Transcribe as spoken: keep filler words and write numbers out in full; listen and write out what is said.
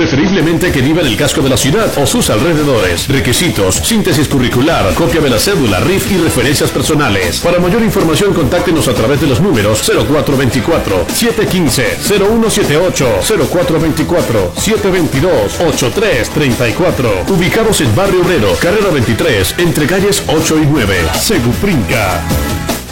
preferiblemente que viva en el casco de la ciudad o sus alrededores. Requisitos: síntesis curricular, copia de la cédula, R I F y referencias personales. Para mayor información, contáctenos a través de los números cero cuatro veinticuatro, siete quince, cero uno siete ocho, cero cuatro veinticuatro, siete veintidós, ochenta y tres treinta y cuatro. Ubicados en Barrio Obrero, carrera veintitrés, entre calles ocho y nueve. Seguprinca.